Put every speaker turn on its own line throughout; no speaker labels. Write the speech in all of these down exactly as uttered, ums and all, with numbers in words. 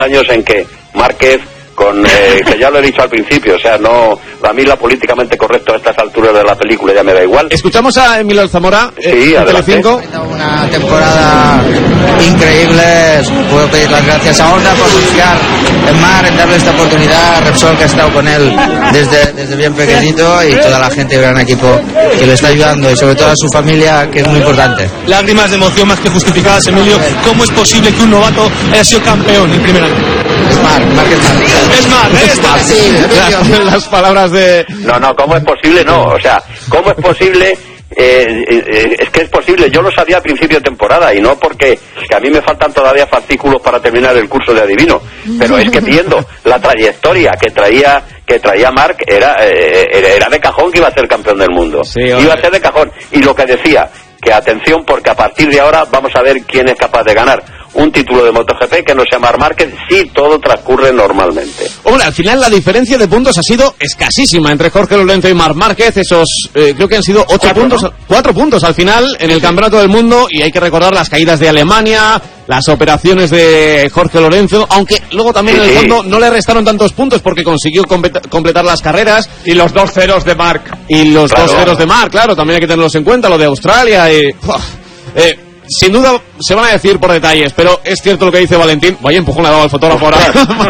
años en que Márquez, con eh, que ya lo he dicho al principio, o sea, no, a mí lo políticamente correcto a estas alturas de la película ya me da igual.
Escuchamos a Emilio Alzamora,
sí,
eh, en Telecinco.
Una temporada increíble. Puedo pedir las gracias a Honda por buscar en Mar, en darle esta oportunidad, a Repsol, que ha estado con él desde, desde bien pequeñito, y toda la gente del gran equipo que le está ayudando, y sobre todo a su familia, que es muy importante.
Lágrimas de emoción más que justificadas, Emilio. ¿Cómo es posible que un novato haya sido campeón el primer año?
Es Mar, Márquez Mar.
Es Mar, ¿eh? Es Mar.
Sí,
las, las palabras de...
No, no, ¿cómo es posible? No, o sea, ¿cómo es posible? Eh, eh, es que es posible, yo lo sabía a principio de temporada, y no porque que a mí me faltan todavía fascículos para terminar el curso de adivino, pero es que viendo la trayectoria que traía que traía Marc, era, eh, era de cajón que iba a ser campeón del mundo,
sí,
iba a ser de cajón, y lo que decía, que atención, porque a partir de ahora vamos a ver quién es capaz de ganar un título de MotoGP que no sea Marc Márquez si todo transcurre normalmente.
Hombre, al final la diferencia de puntos ha sido escasísima entre Jorge Lorenzo y Marc Márquez. Esos eh, creo que han sido ocho
cuatro,
puntos,
¿no?
cuatro puntos al final en el sí. Campeonato del Mundo, y hay que recordar las caídas de Alemania, las operaciones de Jorge Lorenzo, aunque luego también sí, en el fondo sí. no le restaron tantos puntos porque consiguió complet- completar las carreras.
Y los dos ceros de Marc.
Y los
claro.
dos ceros de Marc, claro, también hay que tenerlos en cuenta, lo de Australia y... Eh, sin duda se van a decir por detalles, pero es cierto lo que dice Valentín. Vaya empujón le ha dado al fotógrafo ahora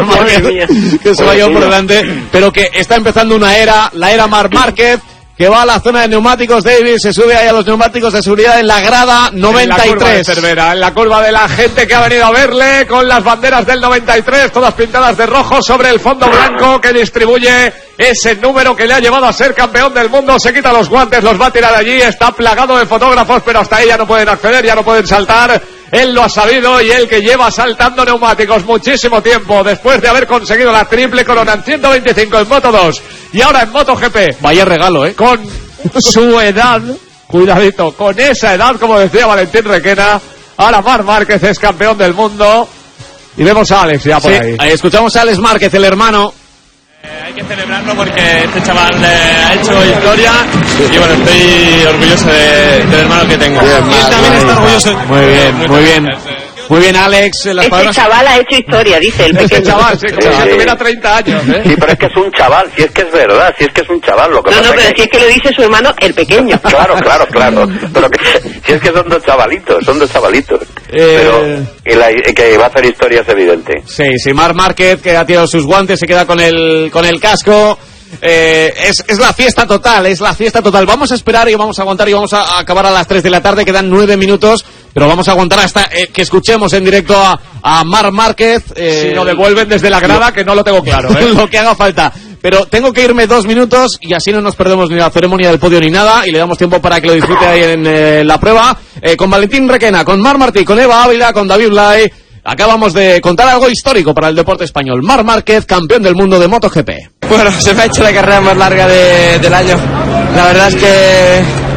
que, que se vaya por delante, pero que está empezando una era, la era Marc Márquez, que va a la zona de neumáticos. David se sube ahí a los neumáticos de seguridad en la grada noventa y tres.
En la curva de Cervera, en la curva de la gente que ha venido a verle con las banderas del noventa y tres, todas pintadas de rojo sobre el fondo blanco que distribuye ese número que le ha llevado a ser campeón del mundo. Se quita los guantes, los va a tirar allí, está plagado de fotógrafos, pero hasta ahí ya no pueden acceder, ya no pueden saltar. Él lo ha sabido, y él que lleva saltando neumáticos muchísimo tiempo, después de haber conseguido la triple corona en ciento veinticinco en Moto dos y ahora en MotoGP.
Vaya regalo, ¿eh?
Con su edad, cuidadito, con esa edad, como decía Valentín Requena, ahora Marc Márquez es campeón del mundo. Y vemos a Alex ya por
sí,
ahí.
ahí escuchamos a Alex Márquez, el hermano.
Eh, hay que celebrarlo porque este chaval eh, ha hecho historia, y bueno, estoy orgulloso de, del hermano que tengo.
Bien,
y él también está orgulloso.
Muy bien, muy bien. Muy bien, Alex. Las
este
palabras...
chaval ha hecho historia, dice el pequeño.
Este chaval, sí, como
sí.
si tuviera treinta años, ¿eh?
Sí, pero es que es un chaval, si es que es verdad, si es que es un chaval. Lo que
No,
pasa
no, pero
es que...
si es que lo dice su hermano, el pequeño.
Claro, claro, claro. Pero que, si es que son dos chavalitos, son dos chavalitos.
Eh...
Pero y la, que va a hacer historia es evidente.
Sí, sí, Marc Márquez, que ha tirado sus guantes, se queda con el, con el casco. Eh, es, es la fiesta total, es la fiesta total. Vamos a esperar y vamos a aguantar, y vamos a, a acabar a las tres de la tarde, quedan nueve minutos, pero vamos a aguantar hasta eh, que escuchemos en directo a, a Marc Márquez. Eh,
si lo devuelven desde la grada, lo, que no lo tengo claro, ¿eh?
Lo que haga falta. Pero tengo que irme dos minutos y así no nos perdemos ni la ceremonia del podio ni nada, y le damos tiempo para que lo disfrute ahí en eh, la prueba. Eh, con Valentín Requena, con Marc Martí, con Eva Ávila, con David Blay. Acabamos de contar algo histórico para el deporte español. Marc Márquez, campeón del mundo de MotoGP.
Bueno, se me ha hecho la carrera más larga de, del año. La verdad es que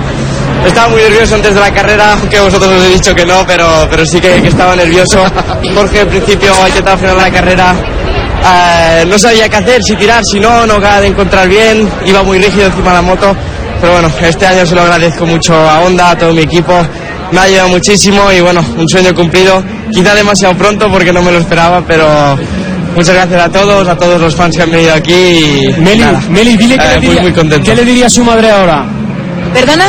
estaba muy nervioso antes de la carrera, aunque vosotros os he dicho que no, pero, pero sí que, que estaba nervioso. Jorge al principio ha intentado frenar la carrera. Uh, no sabía qué hacer, si tirar, si no, no acaba de encontrar bien. Iba muy rígido encima de la moto. Pero bueno, este año se lo agradezco mucho a Honda, a todo mi equipo. Me ha ayudado muchísimo y bueno, un sueño cumplido. Quizá demasiado pronto porque no me lo esperaba, pero muchas gracias a todos, a todos los fans que han venido aquí. Y
Meli,
nada,
Meli, dile que
eh,
le diría,
muy, muy contento.
¿Qué le diría a su madre ahora?
¿Perdona?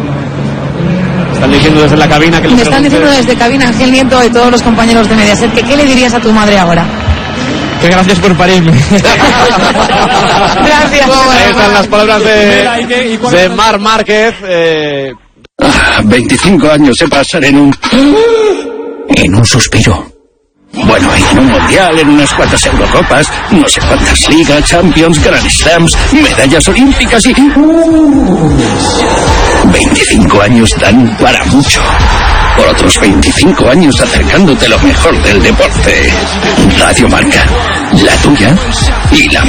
Están diciendo desde la cabina que
Me
le
están
pregunte...
diciendo desde cabina, Ángel Nieto y todos los compañeros de Mediaset, que ¿qué le dirías a tu madre ahora?
Que gracias por parirme.
Gracias.
Ahí están las palabras de, de Marc Márquez. Eh...
Ah, veinticinco años se pasan en un... en un suspiro. Bueno, en un mundial, en unas cuantas Eurocopas, no sé cuántas ligas, Champions, Grand Slams, medallas olímpicas y... veinticinco años dan para mucho. Por otros veinticinco años acercándote lo mejor del deporte. Radio Marca, la tuya y la